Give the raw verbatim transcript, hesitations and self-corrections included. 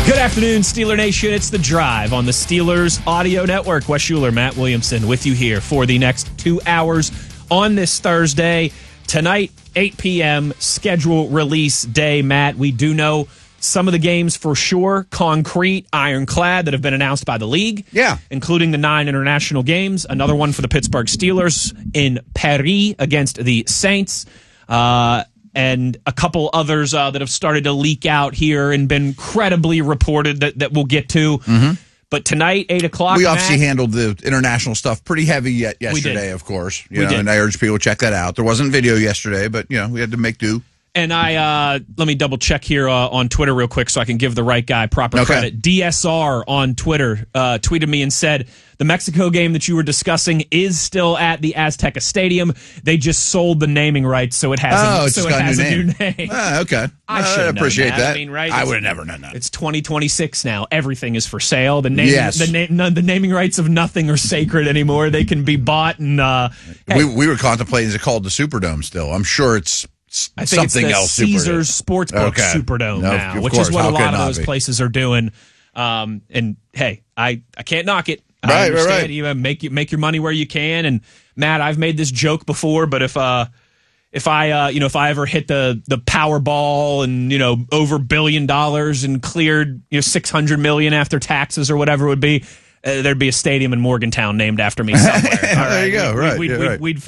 Good afternoon, Steeler Nation. It's The Drive on the Steelers Audio Network. Wes Schuler, Matt Williamson with you here for the next two hours on this Thursday. Tonight, eight p.m., schedule release day, Matt. We do know some of the games for sure, concrete, ironclad, that have been announced by the league. Yeah. Including the nine international games. Another one for the Pittsburgh Steelers in Paris against the Saints. Uh... And a couple others uh, that have started to leak out here and been credibly reported that, that we'll get to. Mm-hmm. But tonight, eight o'clock. We obviously Matt, handled the international stuff pretty heavy yet yesterday, of course. You we know, did. And I urge people to check that out. There wasn't video yesterday, but, you know, we had to make do. And I, uh, let me double check here uh, on Twitter real quick so I can give the right guy proper Okay. credit. D S R on Twitter uh, tweeted me and said, the Mexico game that you were discussing is still at the Azteca Stadium. They just sold the naming rights, so it has, Oh, a, it's so just it got a has new a new name. name. Ah, okay. I Uh, should have appreciate known that. I mean, right? I It's- would have never known that. It's twenty twenty-six now. Everything is for sale. The name, Yes. the, na- none, the naming rights of nothing are sacred anymore. They can be bought and uh, hey, we, we were contemplating, is it called the Superdome still? I'm sure it's s- I think something it's the else. Caesars Superdome. Sportsbook Okay. Superdome No, now, of which course. is what How a could lot it of not those be? places are doing. Um, and hey, I, I can't knock it. I Right, right, understand. right. You make you make your money where you can. And Matt, I've made this joke before, but if uh if I uh you know if I ever hit the the Powerball and you know over billion dollars and cleared you know six hundred million after taxes or whatever it would be. Uh, there'd be a stadium in Morgantown named after me somewhere. All There you go. We- Right. We'd, Yeah, we'd, right. we'd